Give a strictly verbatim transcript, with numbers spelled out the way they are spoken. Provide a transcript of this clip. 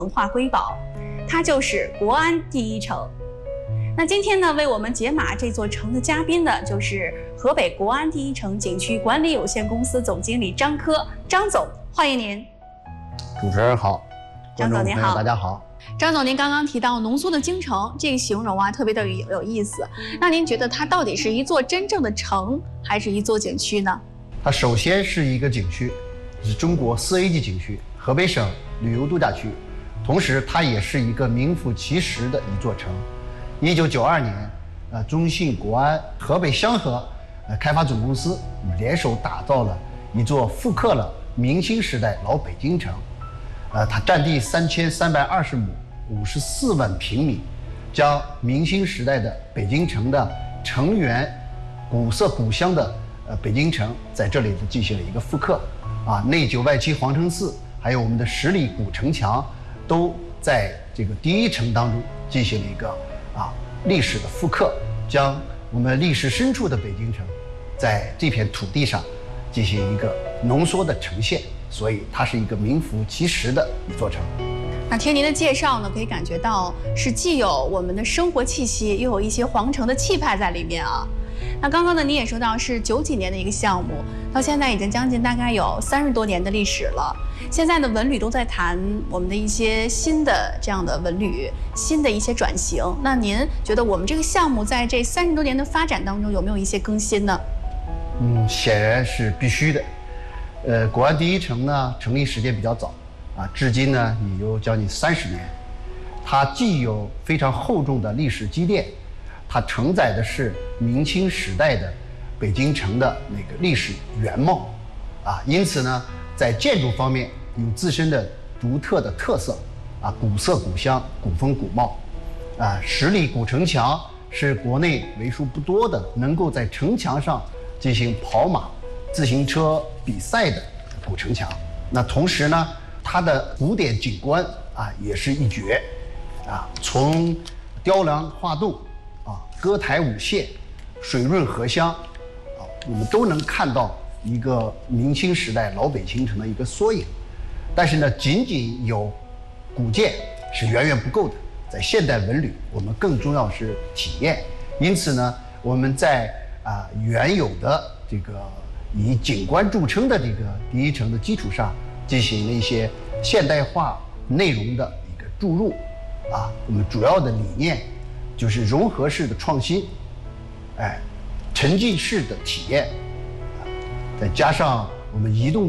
文化瑰宝，它就是国安第一城。那今天呢，为我们解码这座城的嘉宾呢，就是河北国安第一城景区管理有限公司总经理张科，张总，欢迎您。 主持人好， 张总您好， 大家好。 张总，您刚刚提到浓缩的京城这个形容啊，特别的有有意思。那您觉得它到底是一座真正的城，还是一座景区呢？ 它首先是一个景区，是中国四 A 级景区，河北省旅游度假区，同时它也是一个名副其实的一座城。一九九二年，呃，中信国安、河北香河呃开发总公司联手打造了一座复刻了明清时代老北京城。呃，它占地三千三百二十亩，五十四万平米，将明清时代的北京城的城垣、古色古香的呃北京城在这里进行了一个复刻。啊，内九外七皇城寺，还有我们的十里古城墙，都在这个第一城当中进行了一个啊历史的复刻，将我们历史深处的北京城，在这片土地上进行一个浓缩的呈现。所以它是一个名副其实的一座城。 那听您的介绍呢，可以感觉到是既有我们的生活气息，又有一些皇城的气派在里面啊。那刚刚呢，您也说到是九几年的一个项目，到现在已经将近大概有三十多年的历史了。现在的文旅都在谈我们的一些新的这样的文旅，新的一些转型。那您觉得我们这个项目在这三十多年的发展当中有没有一些更新呢？ 嗯，显然是必须的。呃，国安第一城呢，成立时间比较早，啊，至今呢也有将近三十年。它既有非常厚重的历史积淀，它承载的是明清时代的北京城的那个历史原貌，啊，因此呢，在建筑方面有自身的独特的特色，啊，古色古香，古风古貌，啊，十里古城墙是国内为数不多的能够在城墙上进行跑马、自行车比赛的古城墙。那同时呢，它的古典景观啊也是一绝，啊，从雕梁画栋啊、歌台舞榭、水润荷香啊，我们都能看到一个明清时代老北京城的一个缩影。但是呢，仅仅有古建是远远不够的，在现代文旅，我们更重要是体验。因此呢，我们在啊原有的这个以景观著称的这个第一城的基础上，进行了一些现代化内容的一个注入，啊，我们主要的理念就是融合式的创新，哎，沉浸式的体验，啊，再加上我们移动